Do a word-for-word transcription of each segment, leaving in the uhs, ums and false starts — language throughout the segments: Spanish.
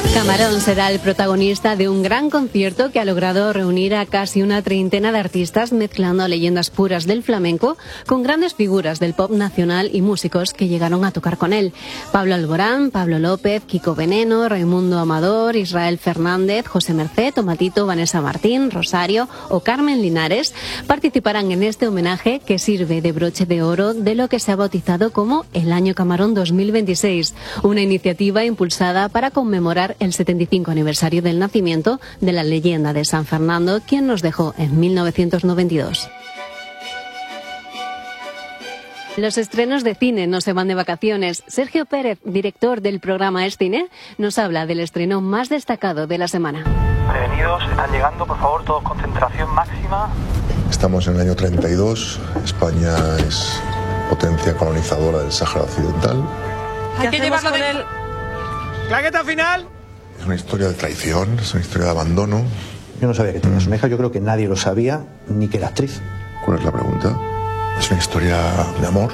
Camarón será el protagonista de un gran concierto que ha logrado reunir a casi una treintena de artistas mezclando leyendas puras del flamenco con grandes figuras del pop nacional y músicos que llegaron a tocar con él. Pablo Alborán, Pablo López, Kiko Veneno, Raimundo Amador, Israel Fernández, José Merced, Tomatito, Vanessa Martín, Rosario o Carmen Linares participarán en este homenaje que sirve de broche de oro de lo que se ha bautizado como el Año Camarón dos mil veintiséis, una iniciativa impulsada para conmemorar el setenta y cinco aniversario del nacimiento de la leyenda de San Fernando, quien nos dejó en mil novecientos noventa y dos. Los estrenos de cine no se van de vacaciones. Sergio Pérez, director del programa Es Cine, nos habla del estreno más destacado de la semana. Prevenidos, están llegando, por favor, todos concentración máxima. Estamos en el año treinta y dos, España es potencia colonizadora del Sáhara Occidental. Hay que llevarlo con él. ¿Claqueta final? Es una historia de traición, es una historia de abandono. Yo no sabía que tenías una hija, yo creo que nadie lo sabía, ni que era actriz. ¿Cuál es la pregunta? Es una historia de amor,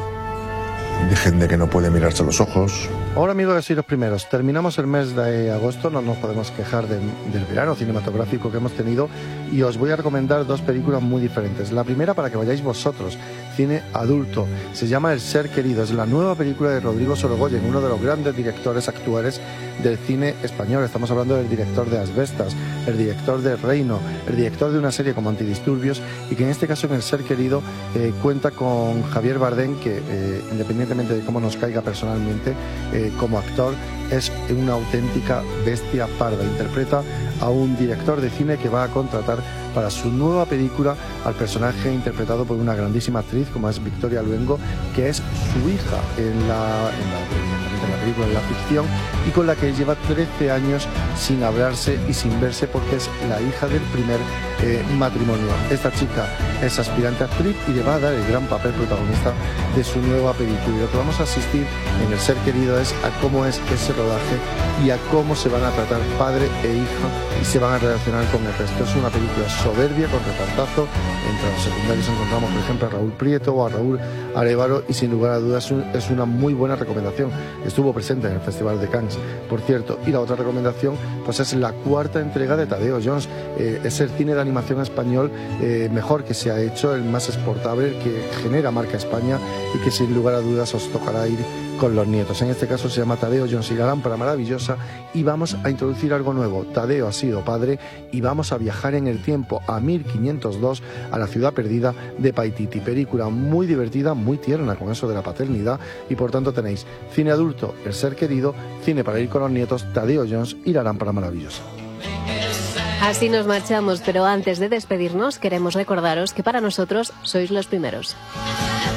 de gente que no puede mirarse a los ojos. Ahora, amigos, sois los primeros. Terminamos el mes de agosto, no nos podemos quejar de, del verano cinematográfico que hemos tenido y os voy a recomendar dos películas muy diferentes. La primera para que vayáis vosotros, cine adulto. Se llama El Ser Querido, es la nueva película de Rodrigo Sorogoyen, uno de los grandes directores actuales del cine español. Estamos hablando del director de Asbestas, el director de Reino, el director de una serie como Antidisturbios y que en este caso en El Ser Querido eh, cuenta con Javier Bardem, que eh, independientemente de cómo nos caiga personalmente, eh, como actor es una auténtica bestia parda. Interpreta a un director de cine que va a contratar para su nueva película al personaje interpretado por una grandísima actriz como es Victoria Luengo, que es su hija en la, en la, en la película, en la ficción, y con la que lleva trece años sin hablarse y sin verse porque es la hija del primer eh, matrimonio. Esta chica es aspirante actriz y le va a dar el gran papel protagonista de su nueva película. Y lo que vamos a asistir en El Ser Querido es a cómo es ese rodaje y a cómo se van a tratar padre e hija y se van a relacionar con el resto. Es una película soberbia, con repartazo. Entre los secundarios encontramos, por ejemplo, a Raúl Prieto o a Raúl Arévalo y sin lugar a dudas es una muy buena recomendación. Estuvo presente en el Festival de Cannes, por cierto. Y la otra recomendación pues es la cuarta entrega de Tadeo Jones. Eh, es el cine de animación español eh, mejor que se ha hecho, el más exportable, el que genera marca España y que sin lugar a dudas os tocará ir con los nietos. En este caso se llama Tadeo Jones y la lámpara maravillosa y vamos a introducir algo nuevo. Tadeo ha sido padre y vamos a viajar en el tiempo a mil quinientos dos a la ciudad perdida de Paititi. Película muy divertida, muy tierna con eso de la paternidad y por tanto tenéis cine adulto, El Ser Querido, cine para ir con los nietos, Tadeo Jones y la lámpara maravillosa. Así nos marchamos, pero antes de despedirnos queremos recordaros que para nosotros sois los primeros.